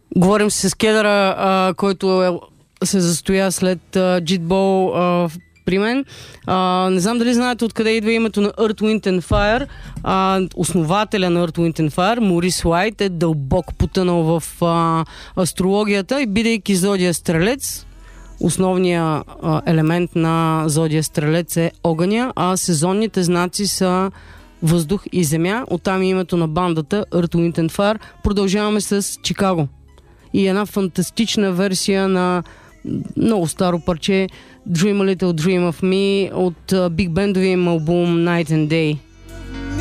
Говорим с кедъра, който се застоя след Джитбол при мен. Не знам дали знаете откъде идва името на Earth, Wind and Fire. Основателя на Earth, Wind and Fire, Морис Уайт, е дълбоко потънал в астрологията и бидейки зодия Стрелец, основният елемент на зодия Стрелец е огъня, а сезонните знаци са въздух и земя. Оттам е името на бандата Earth, Wind and Fire. Продължаваме с Чикаго. И една фантастична версия на много старо парче Dream a Little Dream of Me от биг бендовия им албум Night and Day.